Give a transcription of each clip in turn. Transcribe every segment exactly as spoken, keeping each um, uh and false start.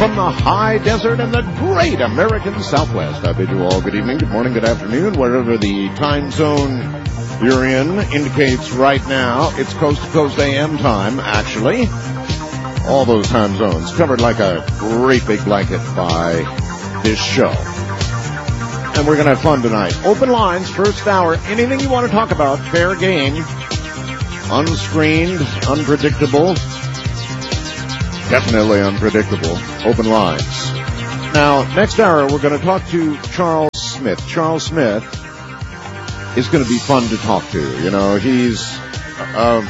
From the high desert and the great American Southwest, I bid you all good evening, good morning, good afternoon, wherever the time zone you're in indicates right now. It's coast-to-coast A M time, actually. All those time zones covered like a great big blanket by this show. And we're going to have fun tonight. Open lines, first hour, anything you want to talk about, fair game. Unscreened, unpredictable. Definitely unpredictable. Open lines. Now, next hour, we're going to talk to Charles Smith. Charles Smith is going to be fun to talk to. You know, he's, uh,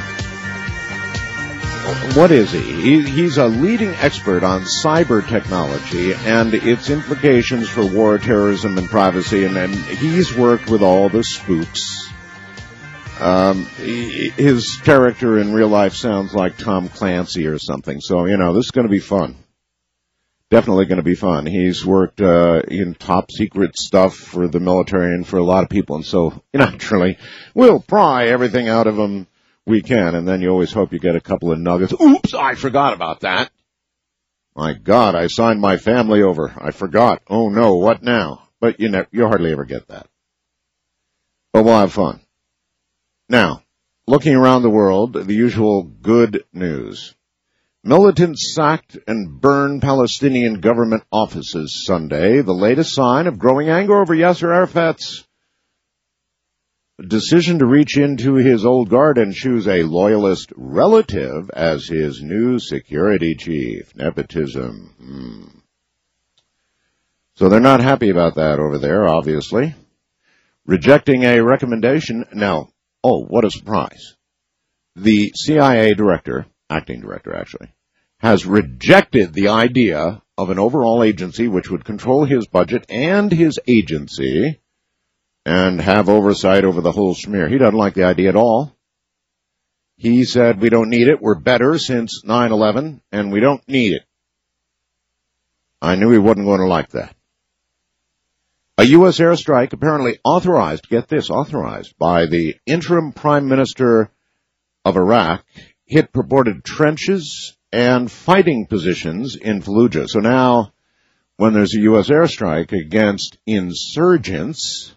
what is he? he? He's a leading expert on cyber technology and its implications for war, terrorism, and privacy. And, and he's worked with all the spooks. Um, he, his character in real life sounds like Tom Clancy or something. So, you know, this is going to be fun. Definitely going to be fun. He's worked uh, in top secret stuff for the military and for a lot of people. And so, naturally, we'll pry everything out of him we can. And then you always hope you get a couple of nuggets. Oops, I forgot about that. My God, I signed my family over. I forgot. Oh, no, what now? But you ne- you hardly ever get that. But we'll have fun. Now, looking around the world, the usual good news. Militants sacked and burned Palestinian government offices Sunday, the latest sign of growing anger over Yasser Arafat's decision to reach into his old guard and choose a loyalist relative as his new security chief. Nepotism. Hmm. So they're not happy about that over there, obviously. Rejecting a recommendation. Now, oh, what a surprise. The C I A director, acting director actually, has rejected the idea of an overall agency which would control his budget and his agency and have oversight over the whole schmear. He doesn't like the idea at all. He said, we don't need it. We're better since nine eleven, and we don't need it. I knew he wasn't going to like that. A U S airstrike apparently authorized, get this, authorized by the interim prime minister of Iraq, hit purported trenches and fighting positions in Fallujah. So now, when there's a U S airstrike against insurgents,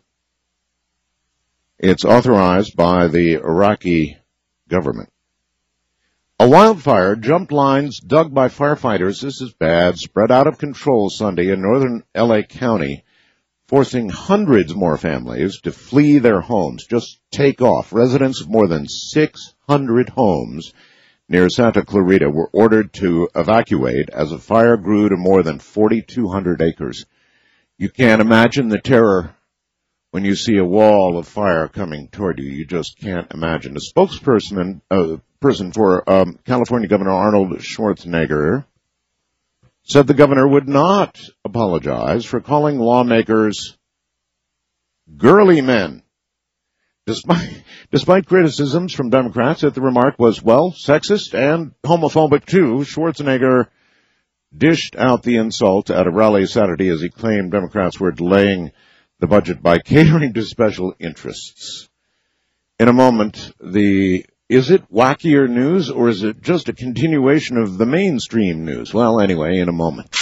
it's authorized by the Iraqi government. A wildfire jumped lines dug by firefighters, this is bad, spread out of control Sunday in northern L A County, forcing hundreds more families to flee their homes, just take off. Residents of more than six hundred homes near Santa Clarita were ordered to evacuate as a fire grew to more than forty-two hundred acres. You can't imagine the terror when you see a wall of fire coming toward you. You just can't imagine. A spokesperson uh, person for um, California Governor Arnold Schwarzenegger said the governor would not apologize for calling lawmakers girly men. Despite, despite criticisms from Democrats that the remark was, well, sexist and homophobic too, Schwarzenegger dished out the insult at a rally Saturday as he claimed Democrats were delaying the budget by catering to special interests. In a moment, the is it wackier news or is it just a continuation of the mainstream news? Well, anyway, in a moment.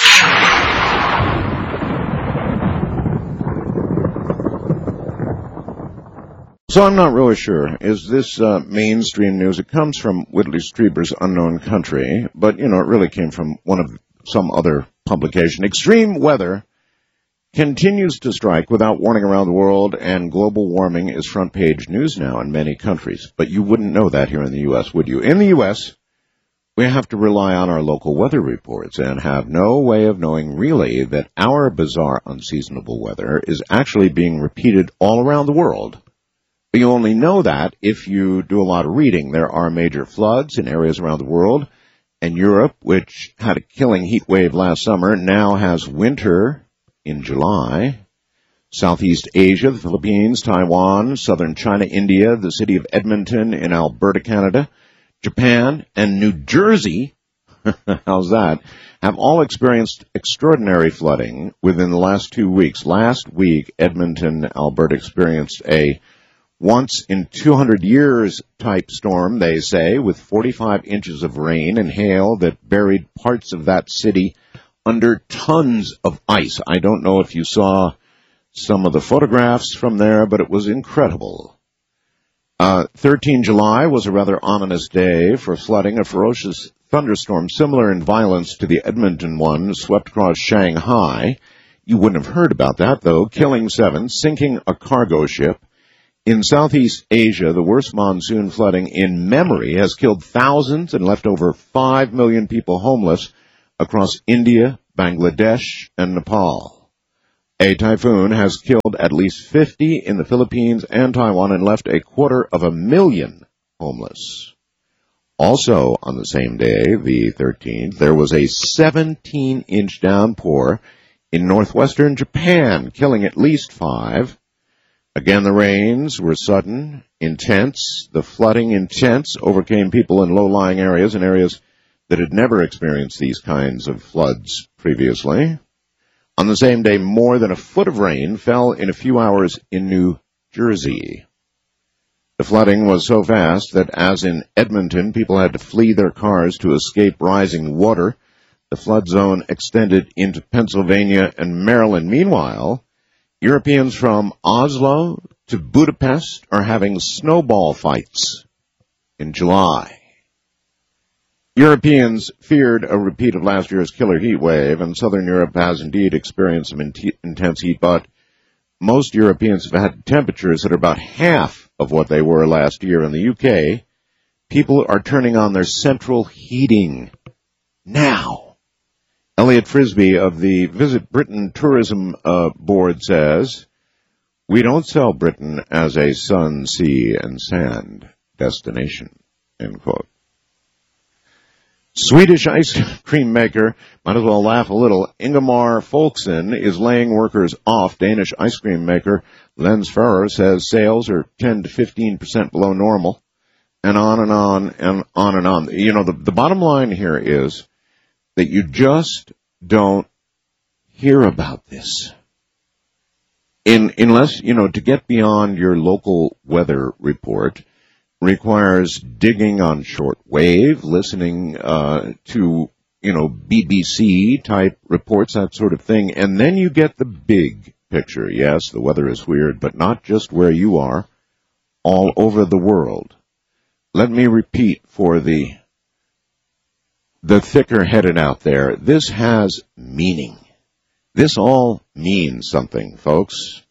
So I'm not really sure. Is this uh, mainstream news? It comes from Whitley Strieber's Unknown Country, but, you know, it really came from one of some other publication. Extreme weather continues to strike without warning around the world, and global warming is front page news now in many countries. But you wouldn't know that here in the U S, would you? In the U S, we have to rely on our local weather reports and have no way of knowing really that our bizarre unseasonable weather is actually being repeated all around the world. But you only know that if you do a lot of reading. There are major floods in areas around the world, and Europe, which had a killing heat wave last summer, now has winter in July. Southeast Asia, the Philippines, Taiwan, southern China, India, the city of Edmonton in Alberta, Canada, Japan, and New Jersey, how's that, have all experienced extraordinary flooding within the last two weeks. Last week, Edmonton, Alberta experienced a once in two hundred years type storm, they say, with forty-five inches of rain and hail that buried parts of that city under tons of ice. I don't know if you saw some of the photographs from there, but it was incredible. Uh, thirteen July was a rather ominous day for flooding. A ferocious thunderstorm similar in violence to the Edmonton one swept across Shanghai. You wouldn't have heard about that, though, killing seven, sinking a cargo ship. In Southeast Asia, the worst monsoon flooding in memory has killed thousands and left over five million people homeless across India, Bangladesh, and Nepal. A typhoon has killed at least fifty in the Philippines and Taiwan and left a quarter of a million homeless. Also on the same day, the thirteenth, there was a seventeen-inch downpour in northwestern Japan, killing at least five. Again, the rains were sudden, intense. The flooding intense overcame people in low-lying areas and areas that had never experienced these kinds of floods previously. On the same day, more than a foot of rain fell in a few hours in New Jersey. The flooding was so fast that, as in Edmonton, people had to flee their cars to escape rising water. The flood zone extended into Pennsylvania and Maryland. Meanwhile, Europeans from Oslo to Budapest are having snowball fights in July. Europeans feared a repeat of last year's killer heat wave, and southern Europe has indeed experienced some in- intense heat, but most Europeans have had temperatures that are about half of what they were last year. In the U K, people are turning on their central heating now. Elliot Frisbee of the Visit Britain Tourism uh, Board says, "We don't sell Britain as a sun, sea, and sand destination," end quote. Swedish ice cream maker, might as well laugh a little, Ingemar Folkson is laying workers off. Danish ice cream maker Lens Ferrer says sales are ten to fifteen percent below normal, and on and on and on and on. You know, the, the bottom line here is that you just don't hear about this. In, unless, you know, to get beyond your local weather report requires digging on shortwave, listening uh, to, you know, B B C-type reports, that sort of thing, and then you get the big picture. Yes, the weather is weird, but not just where you are, all over the world. Let me repeat for the the thicker-headed out there, this has meaning. This all means something, folks.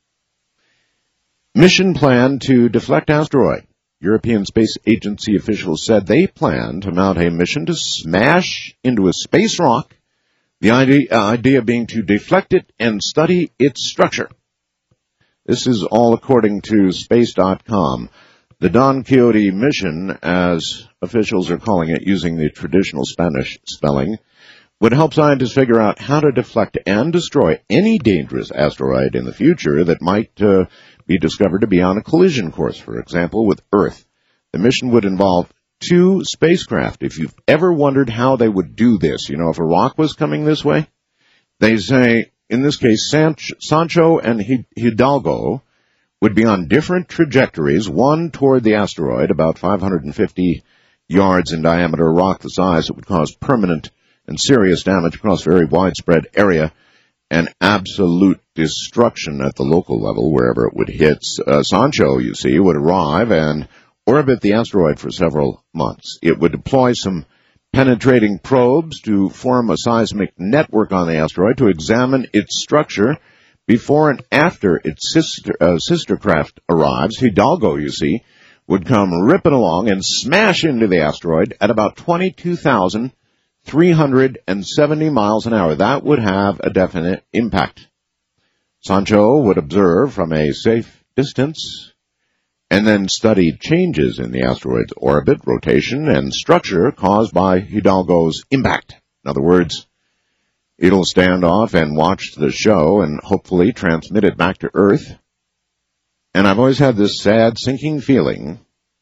Mission plan to deflect asteroid. European Space Agency officials said they plan to mount a mission to smash into a space rock, the idea, uh, idea being to deflect it and study its structure. This is all according to space dot com. The Don Quixote mission, as officials are calling it using the traditional Spanish spelling, would help scientists figure out how to deflect and destroy any dangerous asteroid in the future that might uh, be discovered to be on a collision course, for example, with Earth. The mission would involve two spacecraft. If you've ever wondered how they would do this, you know, if a rock was coming this way, they say, in this case, Sanch- Sancho and Hidalgo would be on different trajectories, one toward the asteroid, about five hundred fifty yards in diameter, a rock the size that would cause permanent and serious damage across a very widespread area, and absolute destruction at the local level wherever it would hit. Uh, Sancho, you see, would arrive and orbit the asteroid for several months. It would deploy some penetrating probes to form a seismic network on the asteroid to examine its structure before and after its sister, uh, sister craft arrives. Hidalgo, you see, would come ripping along and smash into the asteroid at about twenty-two thousand three hundred seventy miles an hour. That would have a definite impact. Sancho would observe from a safe distance and then study changes in the asteroid's orbit, rotation, and structure caused by Hidalgo's impact. In other words, it'll stand off and watch the show and hopefully transmit it back to Earth. And I've always had this sad, sinking feeling,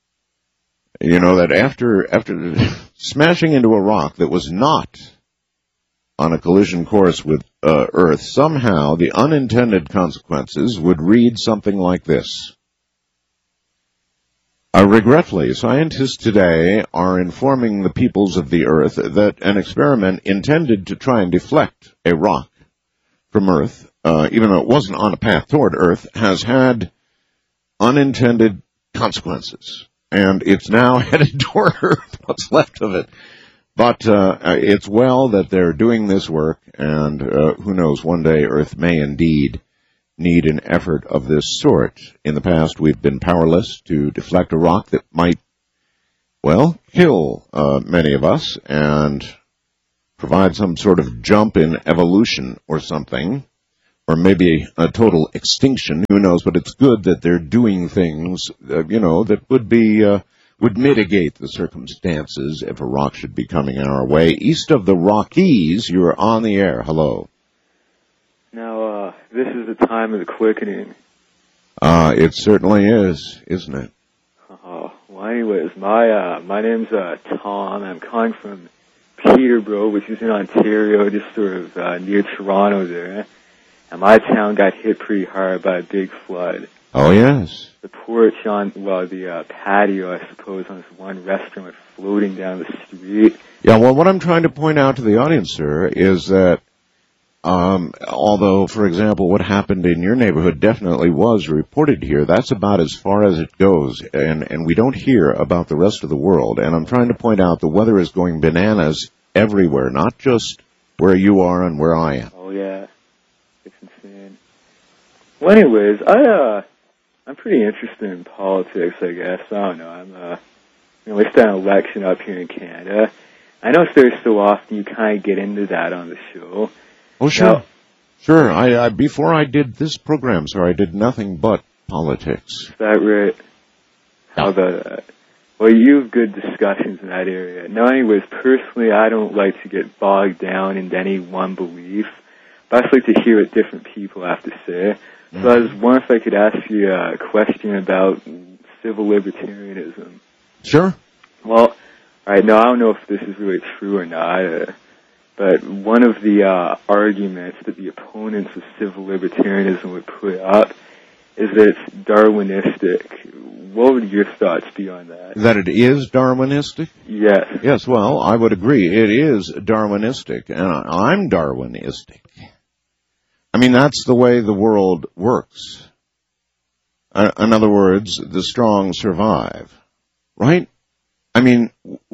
you know, that after after smashing into a rock that was not on a collision course with uh, Earth, somehow the unintended consequences would read something like this. Uh, regretfully, scientists today are informing the peoples of the Earth that an experiment intended to try and deflect a rock from Earth, uh, even though it wasn't on a path toward Earth, has had unintended consequences. And it's now headed toward Earth, what's left of it. But uh, it's well that they're doing this work, and uh, who knows, one day Earth may indeed need an effort of this sort. In the past, we've been powerless to deflect a rock that might, well, kill uh, many of us and provide some sort of jump in evolution or something, or maybe a total extinction. Who knows? But it's good that they're doing things, uh, you know, that would be uh, would mitigate the circumstances if a rock should be coming our way. East of the Rockies, you're on the air. Hello. Now, uh, this is the time of the quickening. Uh, it certainly is, isn't it? Oh, well, anyways, my, uh, my name's, uh, Tom. I'm calling from Peterborough, which is in Ontario, just sort of, uh, near Toronto there. And my town got hit pretty hard by a big flood. Oh, yes. The porch on, well, the, uh, patio, I suppose, on this one restaurant went floating down the street. Yeah, well, what I'm trying to point out to the audience, sir, is that Um, although, for example, what happened in your neighborhood definitely was reported here, that's about as far as it goes, and, and we don't hear about the rest of the world. And I'm trying to point out the weather is going bananas everywhere, not just where you are and where I am. Oh, yeah. It's insane. Well, anyways, I, uh, I'm pretty interested in politics, I guess. I don't know. I'm, uh, you know, we start an election up here in Canada. I know very so often you kind of get into that on the show. Oh, sure. Now, sure. I, I, before I did this program, sir, I did nothing but politics. Is that right? How about that? Well, you have good discussions in that area. Now, anyways, personally, I don't like to get bogged down into any one belief, but I just like to hear what different people have to say. Mm-hmm. So I was wondering if I could ask you a question about civil libertarianism. Sure. Well, all right, now I don't know if this is really true or not, uh, but one of the uh, arguments that the opponents of civil libertarianism would put up is that it's Darwinistic. What would your thoughts be on that? That it is Darwinistic? Yes. Yes, well, I would agree. It is Darwinistic, and I'm Darwinistic. I mean, that's the way the world works. Uh, in other words, the strong survive, right? I mean,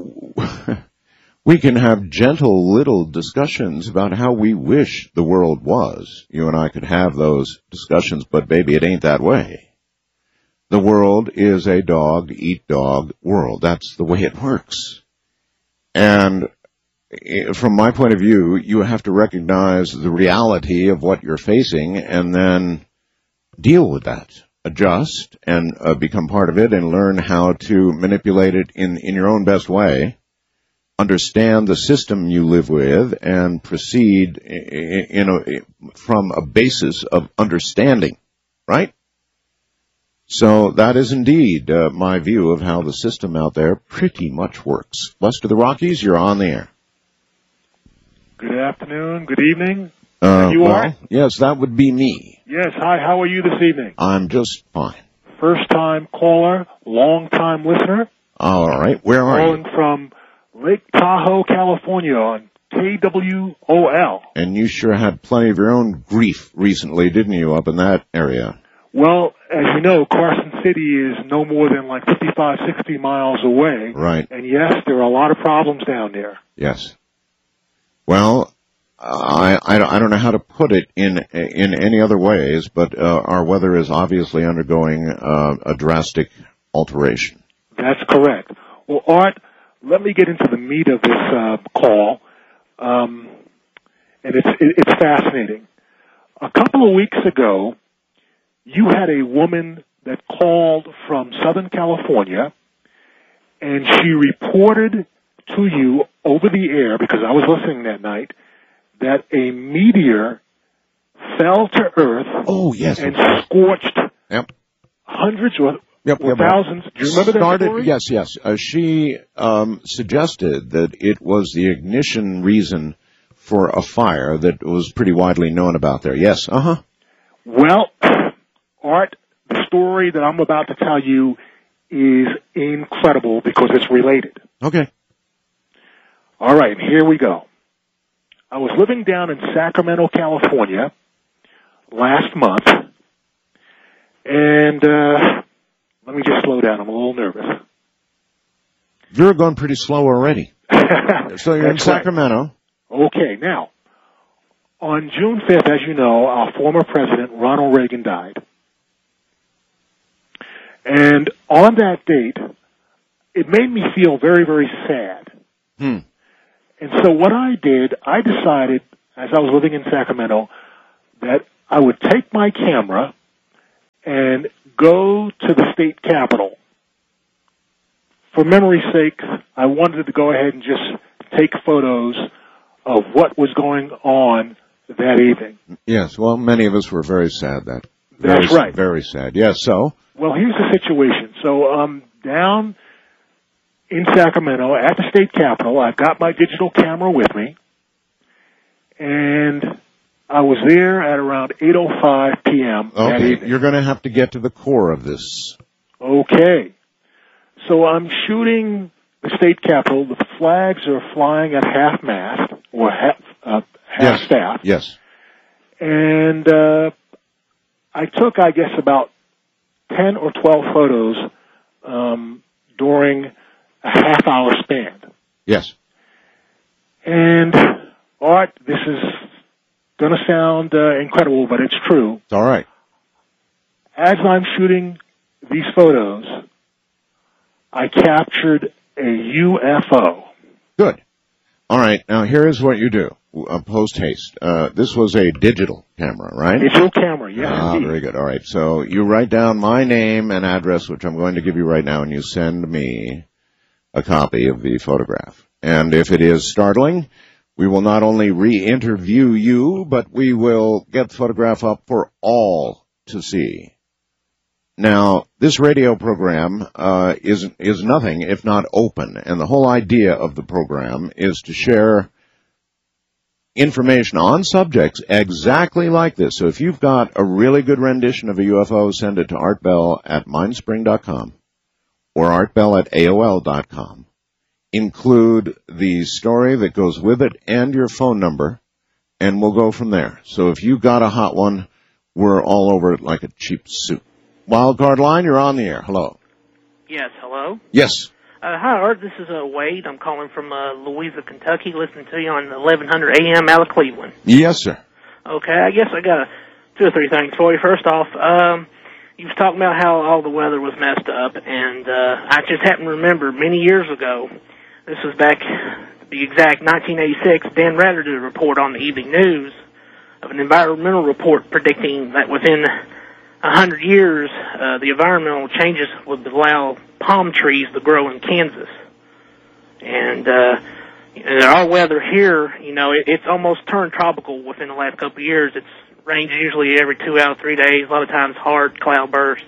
we can have gentle little discussions about how we wish the world was. You and I could have those discussions, but baby, it ain't that way. The world is a dog-eat-dog world. That's the way it works. And from my point of view, you have to recognize the reality of what you're facing and then deal with that. Adjust and uh, become part of it and learn how to manipulate it in, in your own best way. Understand the system you live with and proceed in, in a, from a basis of understanding, right? So that is indeed uh, my view of how the system out there pretty much works. West of the Rockies, you're on the air. Good afternoon, good evening. Uh, you well, are? Yes, that would be me. Yes, hi, how are you this evening? I'm just fine. First time caller, long time listener. All right, where are calling you? Calling from Lake Tahoe, California on K W O L. And you sure had plenty of your own grief recently, didn't you, up in that area? Well, as you know, Carson City is no more than like fifty-five, sixty miles away. Right. And yes, there are a lot of problems down there. Yes. Well, I, I, I don't know how to put it in in any other ways, but uh, our weather is obviously undergoing uh, a drastic alteration. That's correct. Well, Art, let me get into the meat of this uh, call, um, and it's it, it's fascinating. A couple of weeks ago, you had a woman that called from Southern California, and she reported to you over the air, because I was listening that night, that a meteor fell to Earth oh, yes. and scorched yep. hundreds or, yep, or yep, thousands. Yep. Do you remember Started, that story? Yes, yes. Uh, she um, suggested that it was the ignition reason for a fire that was pretty widely known about there. Yes, uh-huh. Well, Art, the story that I'm about to tell you is incredible because it's related. Okay. All right, here we go. I was living down in Sacramento, California last month, and uh, let me just slow down. I'm a little nervous. You're going pretty slow already. So you're in Sacramento. Right. Okay, now, on June fifth, as you know, our former president, Ronald Reagan, died. And on that date, it made me feel very, very sad. Hmm. And so what I did, I decided, as I was living in Sacramento, that I would take my camera and go to the state capitol. For memory's sake, I wanted to go ahead and just take photos of what was going on that evening. Yes, well, many of us were very sad that. That's very, right. Very sad. Yes, so? Well, here's the situation. So, um, down in Sacramento at the state capitol, I've got my digital camera with me, and I was there at around eight oh five p.m. Okay, that evening. You're going to have to get to the core of this. Okay. So I'm shooting the state capitol. The flags are flying at half-mast, or half, uh, half-staff. Yes. Yes. And uh, I took, I guess, about ten or twelve photos um, during a half-hour span. Yes. And, Art, this is going to sound uh, incredible, but it's true. It's all right. As I'm shooting these photos, I captured a U F O. Good. All right. Now, here's what you do. Uh, post haste. Uh, this was a digital camera, right? Digital camera, yes. Ah, indeed. very good. All right. So you write down my name and address, which I'm going to give you right now, and you send me a copy of the photograph. And if it is startling, we will not only re-interview you, but we will get the photograph up for all to see. Now, this radio program uh, is is nothing if not open, and the whole idea of the program is to share information on subjects exactly like this. So if you've got a really good rendition of a U F O, send it to Art Bell at mindspring dot com or artbell at A O L dot com. Include the story that goes with it and your phone number, and we'll go from there. So if you've got a hot one, we're all over it like a cheap suit. Wildcard line, you're on the air. Hello. Yes, hello. Yes. Uh, hi, Art. This is uh, Wade. I'm calling from uh, Louisa, Kentucky, listening to you on eleven hundred A M out of Cleveland. Yes, sir. Okay, I guess I got two or three things for you. First off, um, you was talking about how all the weather was messed up, and uh, I just happen to remember many years ago, this was back, to be exact, nineteen eighty-six, Dan Rather did a report on the evening news of an environmental report predicting that within a hundred years, uh, the environmental changes would allow palm trees to grow in Kansas. And, uh, and our weather here, you know, it, it's almost turned tropical within the last couple of years. It's rains usually every two out of three days, a lot of times hard cloud bursts.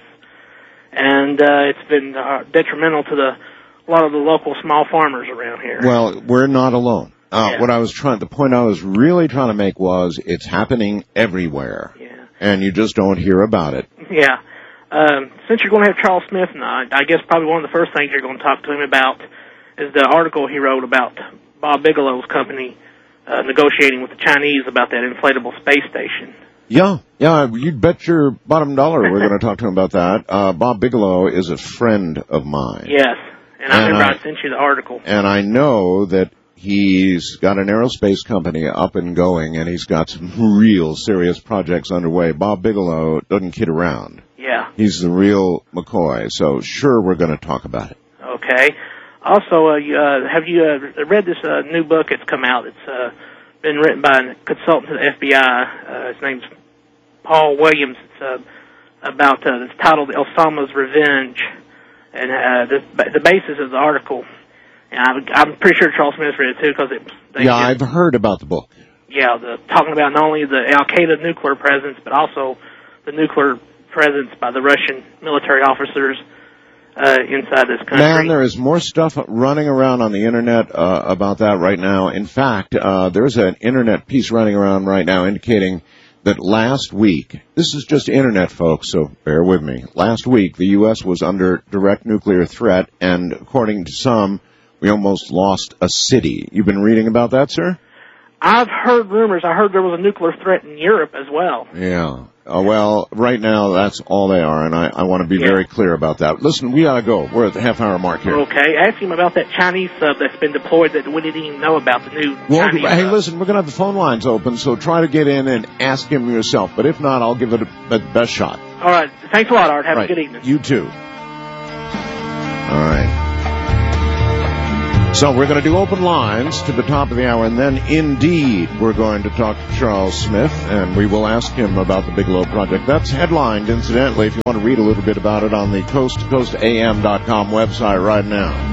And, uh, it's been uh, detrimental to the, a lot of the local small farmers around here. Well, we're not alone. Uh, yeah. What I was trying, the point I was really trying to make was it's happening everywhere. Yeah. And you just don't hear about it. Yeah. Um, since you're going to have Charles Smith, and I, I guess probably one of the first things you're going to talk to him about is the article he wrote about Bob Bigelow's company uh, negotiating with the Chinese about that inflatable space station. Yeah, yeah, you'd bet your bottom dollar we're going to talk to him about that. Uh, Bob Bigelow is a friend of mine. Yes, and I And remember I- I sent you the article. And I know that he's got an aerospace company up and going, and he's got some real serious projects underway. Bob Bigelow doesn't kid around. Yeah. He's the real McCoy, so sure, we're going to talk about it. Okay. Also, uh, you, uh, have you uh, read this uh, new book that's come out? It's uh, been written by a consultant to the F B I. Uh, his name's Paul Williams. It's uh, about, uh, it's titled Osama's Revenge. And uh, the, the basis of the article, and I'm, I'm pretty sure Charles Smith's read it too, because it. They Yeah, did, I've heard about the book. Yeah, the, talking about not only the Al-Qaeda nuclear presence, but also the nuclear presence by the Russian military officers uh, inside this country. Man, there is more stuff running around on the Internet uh, about that right now. In fact, uh, there's an Internet piece running around right now indicating that last week, this is just internet, folks, so bear with me. Last week, the U S was under direct nuclear threat, and according to some, we almost lost a city. You've been reading about that, sir? I've heard rumors. I heard there was a nuclear threat in Europe as well. Yeah. Uh, well, right now, that's all they are, and I, I want to be yeah. very clear about that. Listen, we gotta go. We're at the half-hour mark here. Okay. Ask him about that Chinese sub that's been deployed that we didn't even know about, the new well, Chinese Hey, sub. listen, we're gonna have the phone lines open, so try to get in and ask him yourself. But if not, I'll give it a, a best shot. All right. Thanks a lot, Art. Have right. a good evening. You too. All right. So we're going to do open lines to the top of the hour, and then indeed we're going to talk to Charles Smith, and we will ask him about the Bigelow Project. That's headlined, incidentally, if you want to read a little bit about it, on the coast to coast A M dot com website right now.